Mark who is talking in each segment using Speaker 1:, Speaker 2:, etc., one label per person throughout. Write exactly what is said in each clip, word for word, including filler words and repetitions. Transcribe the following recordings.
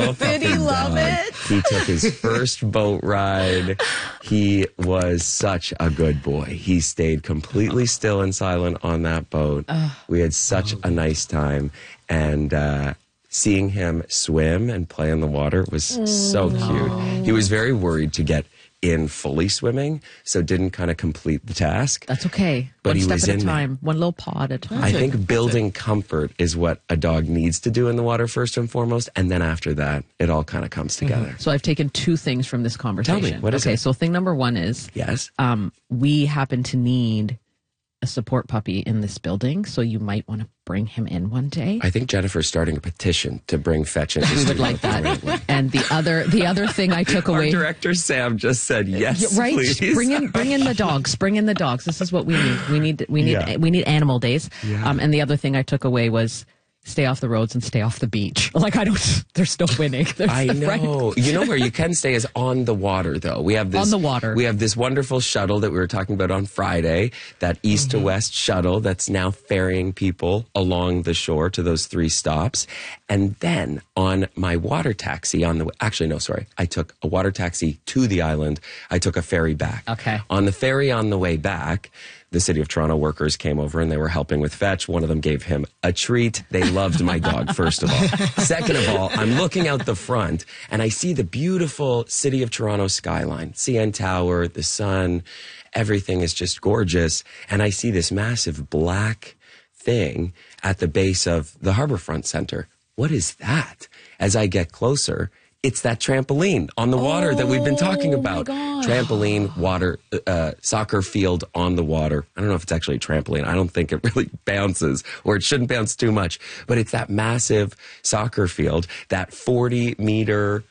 Speaker 1: up
Speaker 2: Did he
Speaker 1: and
Speaker 2: love
Speaker 1: down.
Speaker 2: it?
Speaker 1: He took his first boat ride. He was such a good boy. He stayed completely still and silent on that boat. We had such a nice time. And uh, seeing him swim and play in the water was so cute. He was very worried to get in fully swimming, so didn't kind of complete the task.
Speaker 2: That's okay.
Speaker 1: But
Speaker 2: One
Speaker 1: he
Speaker 2: step
Speaker 1: was
Speaker 2: at a
Speaker 1: in there.
Speaker 2: time. One little paw at a time.
Speaker 1: I think building comfort is what a dog needs to do in the water first and foremost, and then after that, it all kind of comes together.
Speaker 2: So I've taken two things from this conversation.
Speaker 1: Tell me, what is
Speaker 2: okay,
Speaker 1: it?
Speaker 2: so thing number one is
Speaker 1: Yes.
Speaker 2: um, we happen to need a support puppy in this building, so you might want to bring him in one day.
Speaker 1: I think Jennifer's starting a petition to bring Fetch into
Speaker 2: We would
Speaker 1: studio
Speaker 2: like that.
Speaker 1: permanently.
Speaker 2: And the other, the other thing I took
Speaker 1: Our
Speaker 2: away,
Speaker 1: director Sam just said yes,
Speaker 2: Yeah, right?
Speaker 1: please.
Speaker 2: Bring in, bring in the dogs. Bring in the dogs. This is what we need. We need, we need,
Speaker 1: Yeah.
Speaker 2: we need animal days.
Speaker 1: Yeah.
Speaker 2: Um, and the other thing I took away was stay off the roads and stay off the beach. Like I don't. There's no winning. There's,
Speaker 1: I know.
Speaker 2: right?
Speaker 1: You know where you can stay is on the water, though. We have this
Speaker 2: On the water.
Speaker 1: We have this wonderful shuttle that we were talking about on Friday, that east
Speaker 2: Mm-hmm.
Speaker 1: to west shuttle that's now ferrying people along the shore to those three stops. And then on my water taxi on the actually no, sorry, I took a water taxi to the island. I took a ferry back.
Speaker 2: Okay.
Speaker 1: On the ferry on the way back, the City of Toronto workers came over and they were helping with Fetch. One of them gave him a treat. They loved my dog, first of all. Second of all, I'm looking out the front and I see the beautiful City of Toronto skyline, C N Tower, the sun, everything is just gorgeous. And I see this massive black thing at the base of the Harbourfront Center. What is that? As I get closer, it's that trampoline on the water that we've been talking
Speaker 2: Oh, my
Speaker 1: about.
Speaker 2: God.
Speaker 1: Trampoline, water, uh, soccer field on the water. I don't know if it's actually a trampoline. I don't think it really bounces, or it shouldn't bounce too much. But it's that massive soccer field, that forty meter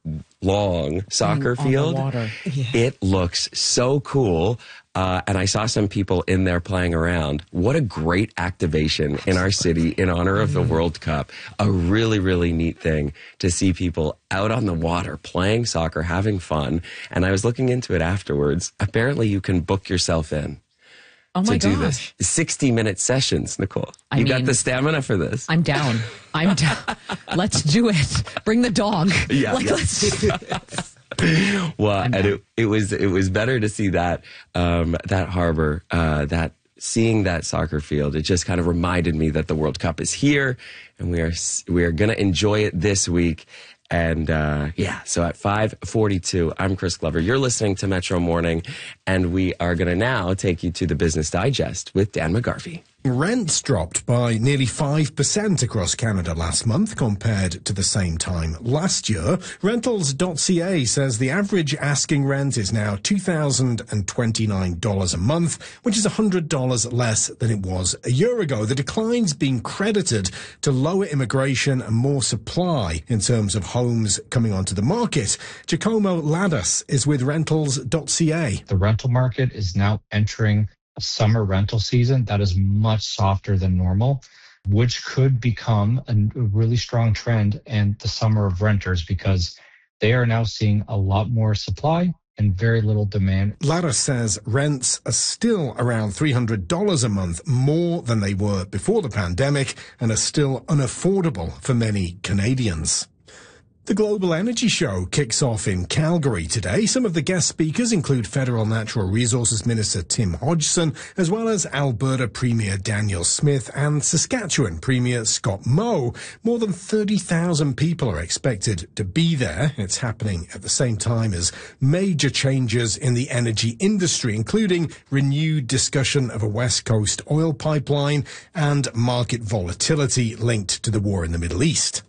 Speaker 1: long soccer
Speaker 2: on the
Speaker 1: field.
Speaker 2: water.
Speaker 1: It looks so cool. Uh, and I saw some people in there playing around. What a great activation in our city in honor of the World Cup. A really, really neat thing to see people out on the water playing soccer, having fun. And I was looking into it afterwards. Apparently you can book yourself in
Speaker 2: Oh my
Speaker 1: to do
Speaker 2: gosh.
Speaker 1: this. sixty minute sessions, Nicole.
Speaker 2: I
Speaker 1: you got
Speaker 2: mean-
Speaker 1: the stamina for this.
Speaker 2: I'm down. I'm down. Let's do it. Bring the dog.
Speaker 1: Yeah,
Speaker 2: Like,
Speaker 1: yeah.
Speaker 2: let's.
Speaker 1: Well, and it, it was it was better to see that um, that harbor, uh, that seeing that soccer field. It just kind of reminded me that the World Cup is here, and we are s- we are going to enjoy it this week. And uh, yeah, so at five forty-two, I'm Chris Glover. You're listening to Metro Morning, and we are going to now take you to the Business Digest with Dan McGarvey.
Speaker 3: Rents dropped by nearly five percent across Canada last month compared to the same time last year. Rentals dot c a says the average asking rent is now two thousand twenty-nine dollars a month, which is one hundred dollars less than it was a year ago. The decline's been credited to lower immigration and more supply in terms of homes coming onto the market. Giacomo Ladas is with Rentals dot c a.
Speaker 4: The rental market is now entering a summer rental season that is much softer than normal, which could become a really strong trend in the summer of renters because they are now seeing a lot more supply and very little demand.
Speaker 3: Ladas says rents are still around three hundred dollars a month more than they were before the pandemic and are still unaffordable for many Canadians. The Global Energy Show kicks off in Calgary today. Some of the guest speakers include Federal Natural Resources Minister Tim Hodgson, as well as Alberta Premier Daniel Smith and Saskatchewan Premier Scott Moe. More than thirty thousand people are expected to be there. It's happening at the same time as major changes in the energy industry, including renewed discussion of a West Coast oil pipeline and market volatility linked to the war in the Middle East.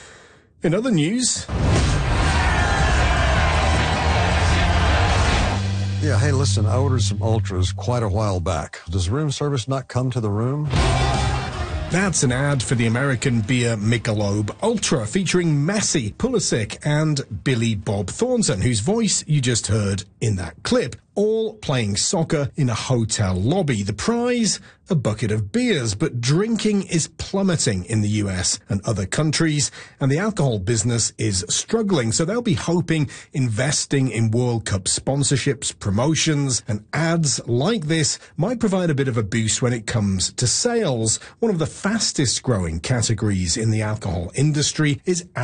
Speaker 3: In other news,
Speaker 5: Yeah, hey, listen, I ordered some Ultras quite a while back. Does room service not come to the room?
Speaker 3: that's an ad for the American beer Michelob Ultra featuring Messi, Pulisic and Billy Bob Thornton, whose voice you just heard in that clip, all playing soccer in a hotel lobby. The prize, a bucket of beers, but drinking is plummeting in the U S and other countries, and the alcohol business is struggling. So they'll be hoping investing in World Cup sponsorships, promotions, and ads like this might provide a bit of a boost when it comes to sales. One of the fastest growing categories in the alcohol industry is